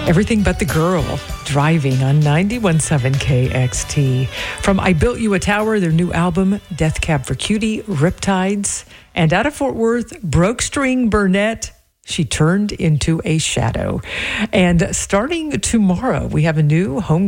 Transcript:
Everything But the Girl, driving on 91.7 KXT. From I Built You a Tower, their new album, Death Cab for Cutie, Riptides. And out of Fort Worth, Broke String Burnett, She Turned into a Shadow. And starting tomorrow, we have a new home